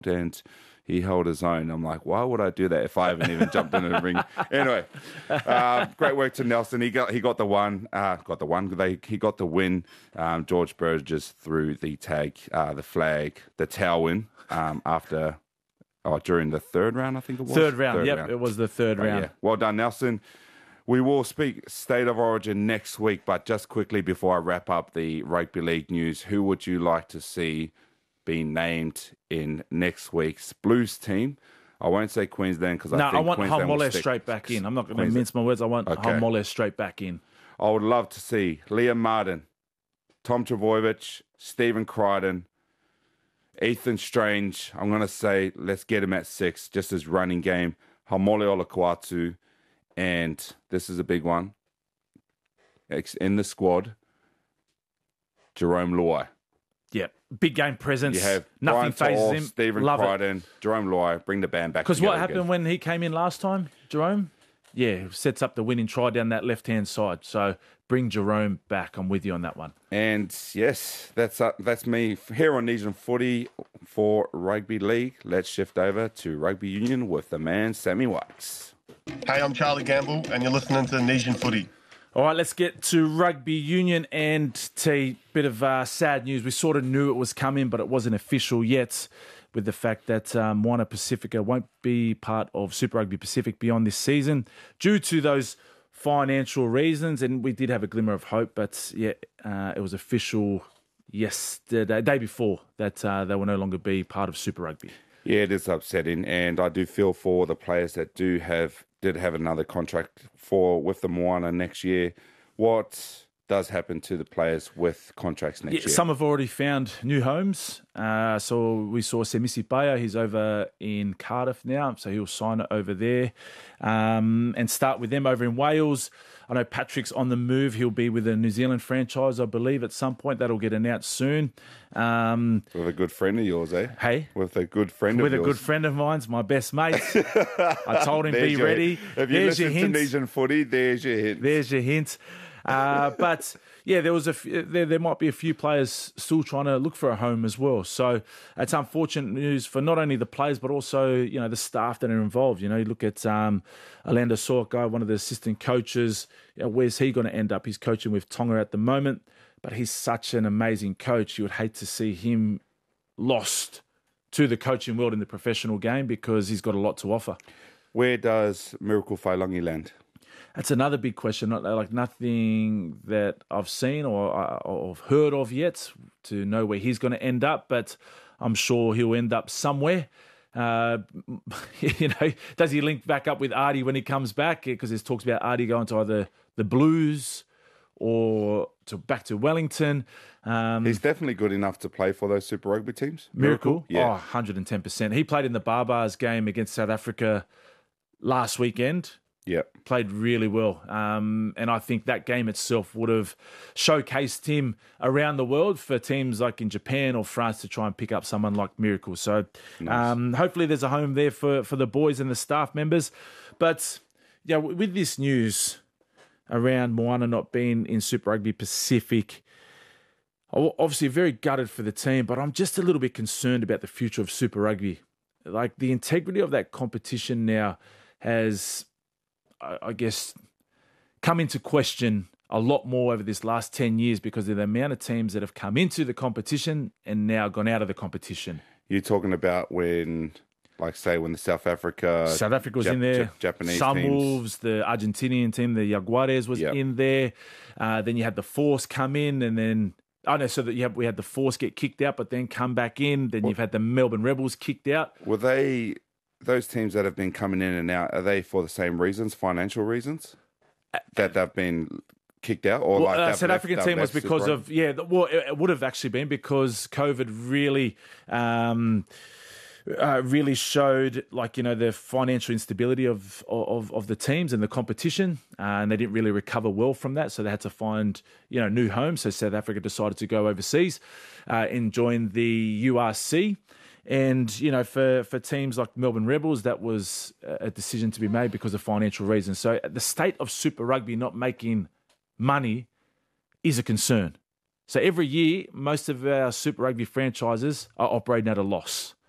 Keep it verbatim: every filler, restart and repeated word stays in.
and he held his own. I'm like, why would I do that if I haven't even jumped in the ring? Anyway, uh, great work to Nelson. He got he got the one, uh, got the one. They he got the win. Um, George Burgess threw the tag, uh, the flag, the towel in um, after. Oh, during the third round, I think it was. Third round, third yep, round. it was the third But round. yeah, well done, Nelson. We will speak State of Origin next week, but just quickly before I wrap up the rugby league news, who would you like to see be named in next week's Blues team? I won't say Queensland because I No, think I want Queensland will Haumole stick. straight back in. I'm not going to Queensland. mince my words. I want Okay. Haumole straight back in. I would love to see Liam Martin, Tom Trbojevic, Stephen Crichton, Ethan Strange. I'm going to say let's get him at six, just as running game. Haumole Olakuatu, and this is a big one. In the squad, Jerome Luai. Yeah, big game presence. You have Nothing Brian phases To'o, him. Stephen Love it. Crichton, Jerome Luai. Bring the band back. Because what together happened again. when he came in last time, Jerome? Yeah, sets up the winning try down that left-hand side. So bring Jerome back. I'm with you on that one. And yes, that's uh, that's me here on Nesian Footy for Rugby League. Let's shift over to Rugby Union with the man, Sammy Whites. Hey, I'm Charlie Gamble, and you're listening to Nesian Footy. All right, let's get to Rugby Union and T. Bit of uh, sad news. We sort of knew it was coming, but it wasn't official yet, with the fact that um, Moana Pacifica won't be part of Super Rugby Pacific beyond this season due to those financial reasons. And we did have a glimmer of hope, but yeah, uh, it was official yesterday, day before, that uh, they will no longer be part of Super Rugby. Yeah, it is upsetting, and I do feel for the players that do have did have another contract for with the Moana next year. What does happen to the players with contracts next Yeah, year? some have already found new homes. Uh, so we saw Semisi Paya, he's over in Cardiff now, so he'll sign it over there um, and start with them over in Wales. I know Patrick's on the move. He'll be with a New Zealand franchise, I believe, at some point. That'll get announced soon. Um, with a good friend of yours, eh? Hey? With a good friend with of a yours. good friend of mine's, my best mate. I told him, There's be your- ready. If you There's your listen hint. to Nesian Footy, there's your hint. There's your hint. Uh, but yeah, there was a f- there, there might be a few players still trying to look for a home as well. So it's unfortunate news for not only the players but also you know the staff that are involved. You know, you look at um, Orlando Sorko, one of the assistant coaches. You know, where's he going to end up? He's coaching with Tonga at the moment, but he's such an amazing coach. You would hate to see him lost to the coaching world in the professional game because he's got a lot to offer. Where does Miracle Wailangi land? That's another big question. Not like nothing that I've seen or, or heard of yet to know where he's going to end up, but I'm sure he'll end up somewhere. Uh, you know, does he link back up with Artie when he comes back? Because there's talks about Artie going to either the Blues or to back to Wellington. Um, He's definitely good enough to play for those Super Rugby teams. Miracle, Yeah. oh, one hundred ten percent. He played in the Barbars game against South Africa last weekend. Yep. Played really well. Um, and I think that game itself would have showcased him around the world for teams like in Japan or France to try and pick up someone like Miracle. So um, hopefully there's a home there for, for the boys and the staff members. But yeah, with this news around Moana not being in Super Rugby Pacific, obviously very gutted for the team, but I'm just a little bit concerned about the future of Super Rugby. Like the integrity of that competition now has, I guess, come into question a lot more over this last ten years because of the amount of teams that have come into the competition and now gone out of the competition. You're talking about when, like, say, when the South Africa... South Africa was Jap- in there. Jap- Japanese Sun teams. Wolves, the Argentinian team, the Jaguares was Yep. in there. Uh, then you had the Force come in and then... Oh, no, so that you have, we had the Force get kicked out but then come back in. Then you've had the Melbourne Rebels kicked out. Were they... Those teams that have been coming in and out, are they for the same reasons, financial reasons, that they've been kicked out? Or Well, like uh, they've South left- African they've team was left because Super of, yeah, the- well, it, it would have actually been because COVID really, um, uh, really showed, like, you know, the financial instability of, of, of the teams and the competition. Uh, and they didn't really recover well from that. So they had to find, you know, new homes. So South Africa decided to go overseas uh, and join the U R C. And, you know, for, for teams like Melbourne Rebels, that was a decision to be made because of financial reasons. So the state of Super Rugby not making money is a concern. So every year, most of our Super Rugby franchises are operating at a loss.